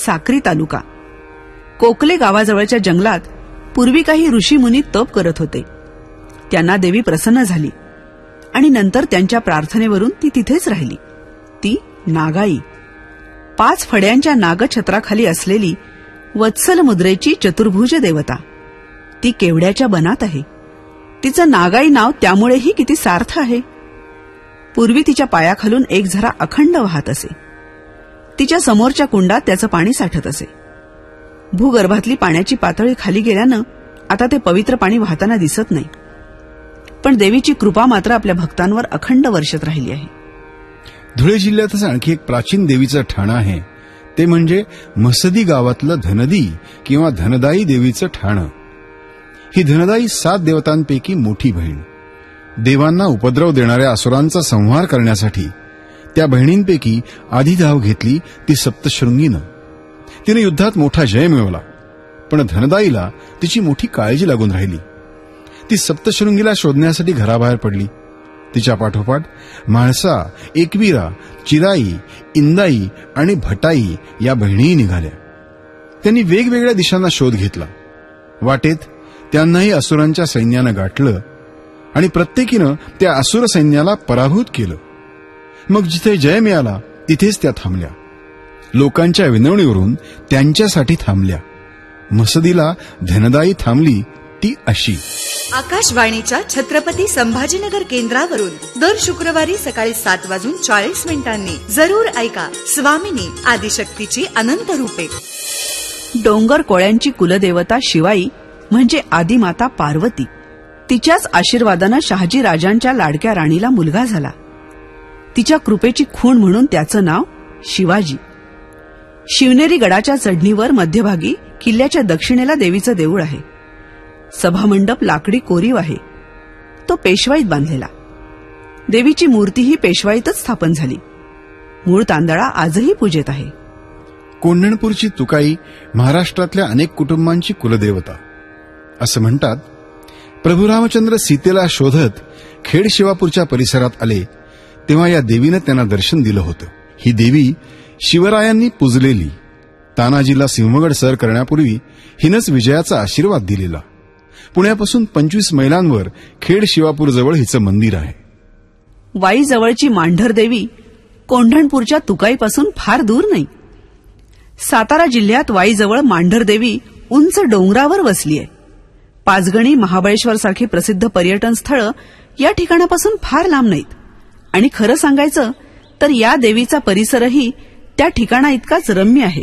साक्री तालुका. कोकले गावाजवळच्या जंगलात पूर्वी काही ऋषीमुनी तप करत होते. त्यांना देवी प्रसन्न झाली आणि नंतर त्यांच्या प्रार्थनेवरून ती तिथेच राहिली. ती नागाई, 5 फड्यांच्या नागछत्राखाली असलेली वत्सल मुद्रेची चतुर्भुज देवता. ती केवड्याच्या बनात आहे. तिचं नागाई नाव त्यामुळेही किती सार्थ आहे. पूर्वी तिच्या पायाखालून एक झरा अखंड वाहत असे. तिच्या समोरच्या कुंडात त्याचं पाणी साठत असे. भूगर्भातली पाण्याची पातळी खाली गेल्यानं आता ते पवित्र पाणी वाहताना दिसत नाही. पण देवीची कृपा मात्र आपल्या भक्तांवर अखंड वर्षत राहिली आहे. धुळे जिल्ह्यातच आणखी एक प्राचीन देवीचं ठाणं आहे. ते म्हणजे मसदी गावातलं धनदी किंवा धनदाई देवीचं ठाणं. ही धनदाई 7 देवतांपैकी मोठी बहीण. देवांना उपद्रव देणाऱ्या असुरांचा संहार करण्यासाठी त्या बहिणींपैकी आधी धाव घेतली ती सप्तशृंगीनं. तिने युद्धात मोठा जय मिळवला. पण धनदाईला तिची मोठी काळजी लागून राहिली. ती सप्तशृंगीला शोधण्यासाठी घराबाहेर पडली. तिच्या पाठोपाठ म्हाळसा, एकवीरा, चिराई, इंदाई आणि भटाई या बहिणीही निघाल्या. त्यांनी वेगवेगळ्या दिशांना शोध घेतला. वाटेत त्यांनाही असुरांच्या सैन्यानं गाठलं आणि प्रत्येकीनं त्या असुर सैन्याला पराभूत केलं. मग जिथे जय मिळाला तिथेच त्या थांबल्या. लोकांच्या विनवणीवरून त्यांच्यासाठी थांबल्या. मसदीला धनदाई थांबली ती अशी. आकाशवाणीच्या छत्रपती संभाजीनगर केंद्रावरून दर शुक्रवारी सकाळी 7:40 जरूर ऐका स्वामिनी आदिशक्तीची अनंत रूपे. डोंगर कोळ्यांची कुलदेवता शिवाई म्हणजे आदिमाता पार्वती. तिच्याच आशीर्वादानं शहाजी राजांच्या लाडक्या राणीला मुलगा झाला. तिच्या कृपेची खूण म्हणून त्याचं नाव शिवाजी. शिवनेरी गडाच्या चढणीवर मध्यभागी किल्ल्याच्या दक्षिणेला देवीचं देऊळ आहे. सभामंडप लाकडी कोरीव आहे. तो पेशवाईत बांधलेला. देवीची मूर्तीही पेशवाईतच स्थापन झाली. मूळ तांदळा आजही पूजेत आहे. कोंढणपूरची तुकाई महाराष्ट्रातल्या अनेक कुटुंबांची कुलदेवता. असं म्हणतात, प्रभू रामचंद्र सीतेला शोधत खेड शिवापूरच्या परिसरात आले तेव्हा या देवीनं त्यांना दर्शन दिलं होतं. ही देवी शिवरायांनी पूजलेली. तानाजीला सिंहगड सर करण्यापूर्वी हिनंच विजयाचा आशीर्वाद दिलेला. पुण्यापासून 25 मैलांवर खेड शिवापूरजवळ हिचं मंदिर आहे. वाईजवळची मांढर देवी कोंढणपूरच्या तुकाईपासून फार दूर नाही. सातारा जिल्ह्यात वाईजवळ मांढर देवी उंच डोंगरावर वसली आहे. पाचगणी, महाबळेश्वर सारखी प्रसिद्ध पर्यटन स्थळं या ठिकाणापासून फार लांब नाहीत. आणि खरं सांगायचं तर या देवीचा परिसरही त्या ठिकाणा इतकाच रम्य आहे.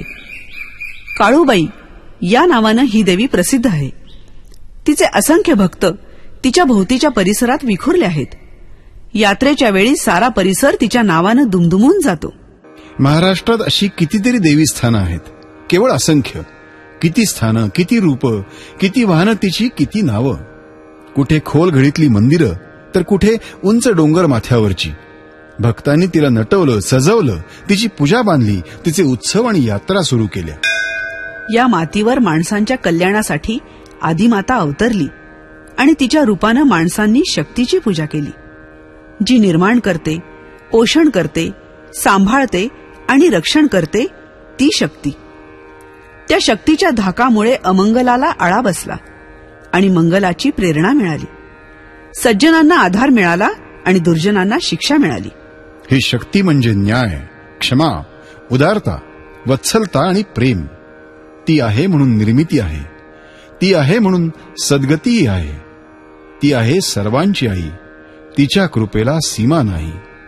काळूबाई या नावानं ही देवी प्रसिद्ध आहे. तिचे असंख्य भक्त तिच्या भोवतीच्या परिसरात विखुरले आहेत. यात्रेच्या वेळी सारा परिसर तिच्या नावानं दुमदुमून जातो. महाराष्ट्रात अशी कितीतरी देवी स्थानं आहेत. केवळ असंख्य. किती स्थानं, किती रूपं, किती वाहनं तिची, किती नावं. कुठे खोल घडीतली मंदिरं तर कुठे उंच डोंगर माथ्यावरची. भक्तांनी तिला नटवलं, सजवलं, तिची पूजा बांधली, तिचे उत्सव आणि यात्रा सुरू केल्या. या मातीवर माणसांच्या कल्याणासाठी आदिमाता अवतरली आणि तिच्या रूपानं माणसांनी शक्तीची पूजा केली. जी निर्माण करते, पोषण करते, सांभाळते आणि रक्षण करते ती शक्ती. त्या शक्तीच्या धाकामुळे अमंगलाला आळा बसला आणि मंगलाची प्रेरणा मिळाली. सज्जनांना आधार मिळाला आणि दुर्जनांना शिक्षा मिळाली. ही शक्ती म्हणजे न्याय, क्षमा, उदारता, वत्सलता आणि प्रेम. ती आहे म्हणून निर्मिती आहे. ती आहे म्हणून सद्गती आहे. ती आहे सर्वांची आई. तिच्या कृपेला सीमा नाही.